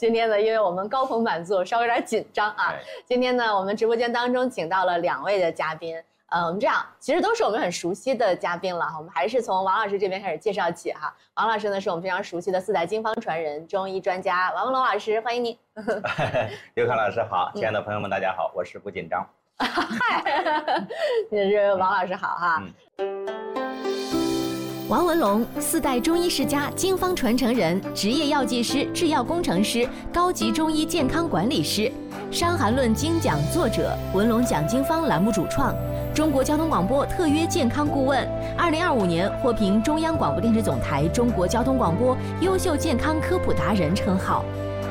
今天呢，因为我们高朋满座，稍微有点紧张啊。今天呢，我们直播间当中请到了2位的嘉宾。我们这样，其实都是我们很熟悉的嘉宾了哈。我们还是从王老师这边开始介绍起哈。王老师呢，是我们非常熟悉的4代经方传人、中医专家王文龙老师，欢迎您。 刘康老师好，亲爱的朋友们，大家好，我是不紧张。 嗨，也是王老师好哈。 王文龙，4代中医世家、经方传承人，职业药剂师、制药工程师，高级中医健康管理师，《伤寒论》精讲作者，文龙讲经方栏目主创，中国交通广播特约健康顾问，2025年获评中央广播电视总台中国交通广播优秀健康科普达人称号。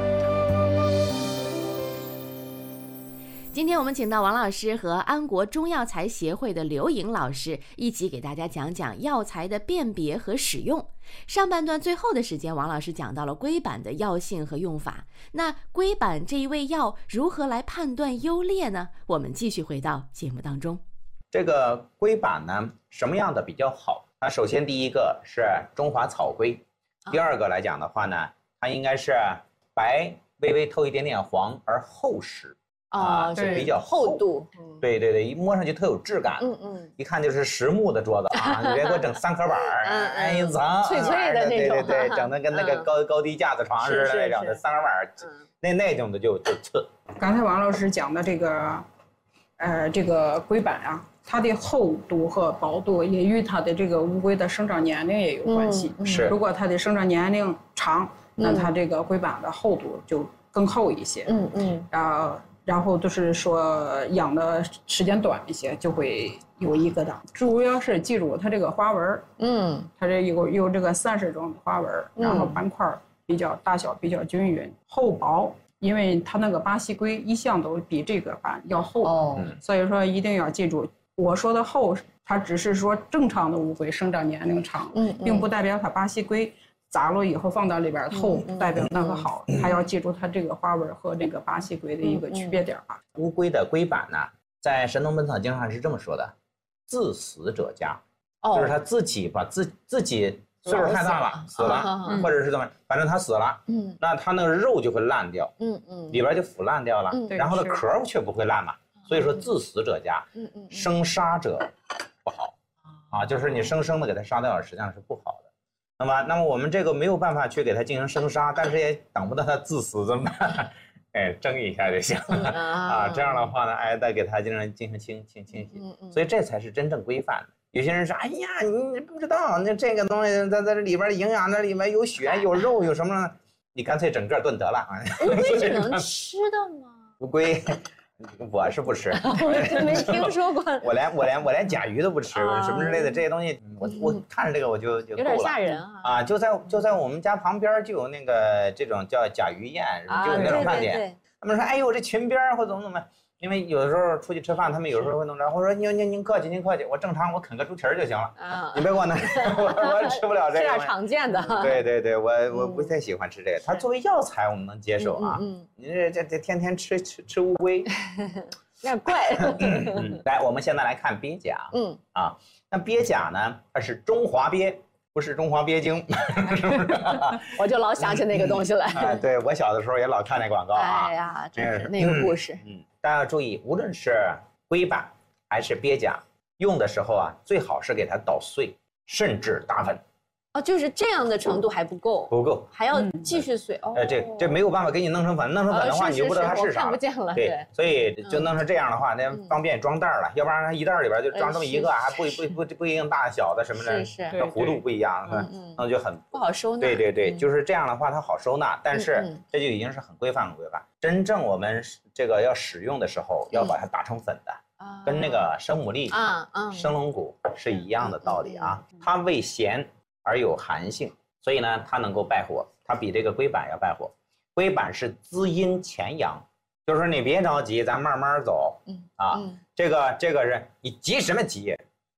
今天我们请到王老师和安国中药材协会的刘颖老师一起给大家讲讲药材的辨别和使用。上半段最后的时间，王老师讲到了龟板的药性和用法。那龟板这一味药如何来判断优劣呢？我们继续回到节目当中。 这个龟板呢，什么样的比较好？那首先第一个是中华草龟，第二个来讲的话呢，它应该是白，微微透一点点黄而厚实。是比较厚度， 对对对，一摸上去特有质感，一看就是实木的桌子啊，你别给我整3颗板儿，一层脆脆的那种， 对，整的跟那个高低架子床似的那种的3颗板儿，那种的就次。 刚才王老师讲的这个龟板啊，它的厚度和薄度也与它的这个乌龟的生长年龄也有关系。 是， 如果它的生长年龄长，那它这个龟板的厚度就更厚一些。然后就是说养的时间短一些，就会有一个档。主要是记住它这个花纹，它这有这个30种花纹，然后斑块大小比较均匀，厚薄，因为它那个巴西龟一向都比这个板要厚，所以说一定要记住，我说的厚，它只是说正常的乌龟生长年龄长，并不代表它巴西龟砸了以后放到里边厚，代表那个好，还要记住它这个花纹和这个巴西龟的一个区别点啊。 乌龟的龟板呢，在《神农本草经》上是这么说的：自死者佳，就是他自己把自己岁数太大了死了，或者是怎么，反正他死了，那他那个肉就会烂掉，里边就腐烂掉了，然后呢壳却不会烂嘛，所以说自死者佳，生杀者不好啊，就是你生的给它杀掉了，实际上是不好的。那么我们这个没有办法去给它进行生杀，但是也等不到它自死怎么办？蒸一下就行啊。这样的话呢，再给它进行清洗，所以这才是真正规范的。有些人说，哎呀，你不知道，那这个东西在这里边营养，这里面有血有肉有什么呢？你干脆整个炖得了。 乌龟是能吃的吗？ 乌龟。我是不吃， 我没听说过。 我连甲鱼都不吃，什么之类的这些东西，我看着这个我就有点吓人啊！ 就在我们家旁边就有那个这种叫甲鱼宴，就有那种饭店。他们说，哎呦，这裙边或怎么，因为有的时候出去吃饭，他们有时候会弄着，我说您客气，我正常我啃个猪蹄儿就行了，你别给我弄，我吃不了这个。 吃点常见的。 对，我不太喜欢吃这个。它作为药材我们能接受啊，你这天天吃乌龟， 有点怪。 来，我们现在来看鳖甲。那鳖甲呢，它是中华鳖，不是中华鳖精，是不是？ 我就老想起那个东西来。 对，我小的时候也老看那广告啊。 哎呀，真是那个故事。 大家要注意，无论是龟板还是鳖甲，用的时候啊，最好是给它捣碎，甚至打粉。 就是这样的程度还不够，还要继续碎。 这没有办法给你弄成粉，弄成粉的话你就不知道它是啥， 看不见了。 对，所以就弄成这样的话，那方便装袋了，要不然它一袋里边就装这么一个，还不一定大小的什么的，这弧度不一样，那就很不好收纳。 对，就是这样的话它好收纳，但是这就已经是很规范。真正我们这个要使用的时候，要把它打成粉的，跟那个生牡蛎、生龙骨是一样的道理啊。它味咸而有寒性，所以呢，它能够败火，它比这个龟板要败火。龟板是滋阴潜阳，就是说你别着急，咱慢慢走。这个是你急什么急？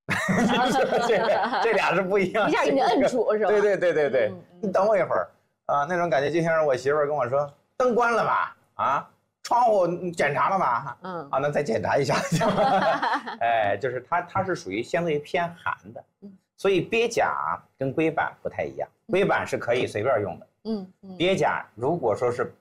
这俩是不一样。 一下给你摁住是吧？ 对，你等我一会儿啊，那种感觉就像是我媳妇儿跟我说，灯关了吧？窗户检查了吧？那再检查一下。就是它是属于相对于偏寒的。所以鳖甲跟龟板不太一样，龟板是可以随便用的，鳖甲如果说是